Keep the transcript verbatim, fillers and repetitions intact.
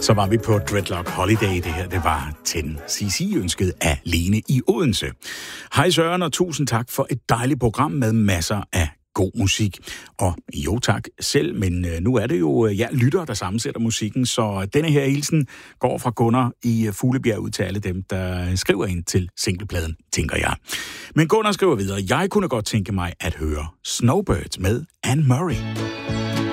Så var vi på Dreadlock Holiday. Det her, det var ten C C ønsket af Lene i Odense. Hej Søren, og tusind tak for et dejligt program med masser af god musik. Og jo tak selv, men nu er det jo jer lyttere, der sammensætter musikken, så denne her hilsen går fra Gunnar i Fuglebjerg ud til alle dem, der skriver ind til singlepladen, tænker jeg. Men Gunnar skriver videre, jeg kunne godt tænke mig at høre Snowbirds med Anne Murray.